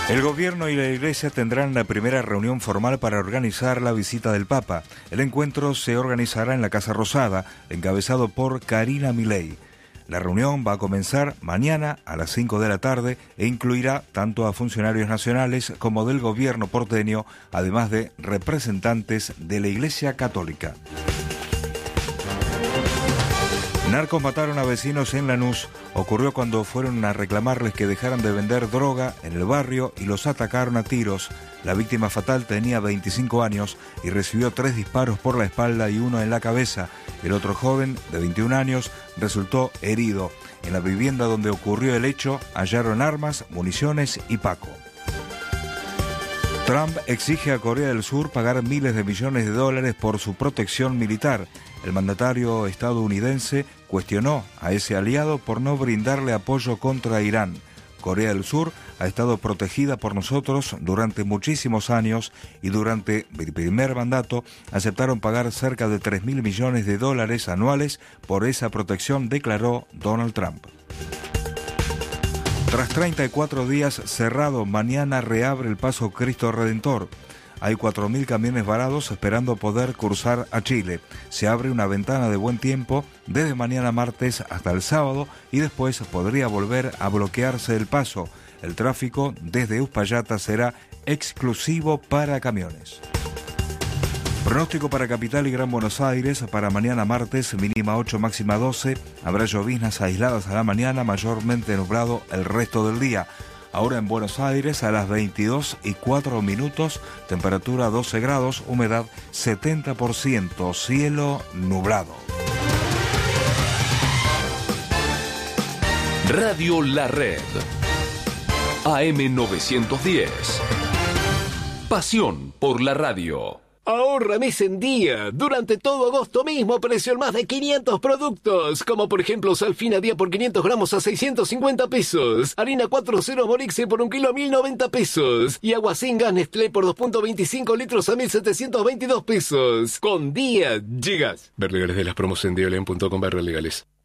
El gobierno y la Iglesia tendrán la primera reunión formal para organizar la visita del Papa. El encuentro se organizará en la Casa Rosada, encabezado por Karina Milei. La reunión va a comenzar mañana a las 5 de la tarde e incluirá tanto a funcionarios nacionales como del gobierno porteño, además de representantes de la Iglesia Católica. Narcos mataron a vecinos en Lanús. Ocurrió cuando fueron a reclamarles que dejaran de vender droga en el barrio y los atacaron a tiros. La víctima fatal tenía 25 años y recibió 3 disparos por la espalda y 1 en la cabeza. El otro joven, de 21 años, resultó herido. En la vivienda donde ocurrió el hecho, hallaron armas, municiones y Paco. Trump exige a Corea del Sur pagar miles de millones de dólares por su protección militar. El mandatario estadounidense cuestionó a ese aliado por no brindarle apoyo contra Irán. Corea del Sur ha estado protegida por nosotros durante muchísimos años y durante el primer mandato aceptaron pagar cerca de 3.000 millones de dólares anuales por esa protección, declaró Donald Trump. Tras 34 días cerrado, mañana reabre el Paso Cristo Redentor. Hay 4.000 camiones varados esperando poder cruzar a Chile. Se abre una ventana de buen tiempo desde mañana martes hasta el sábado y después podría volver a bloquearse el paso. El tráfico desde Uspallata será exclusivo para camiones. Pronóstico para Capital y Gran Buenos Aires para mañana martes, mínima 8, máxima 12. Habrá lloviznas aisladas a la mañana, mayormente nublado el resto del día. Ahora en Buenos Aires a las 22:04, temperatura 12 grados, humedad 70%, cielo nublado. Radio La Red, AM 910. Pasión por la radio. Ahorra mes en día. Durante todo agosto mismo precio en más de 500 productos. Como por ejemplo Salfina día por 500 gramos a 650 pesos. Harina 4.0 Morixe por 1 kilo a 1.090 pesos. Y agua sin gas Nestlé por 2.25 litros a 1.722 pesos. Con día llegas. Ver legales de las promos en dialen.com/legales.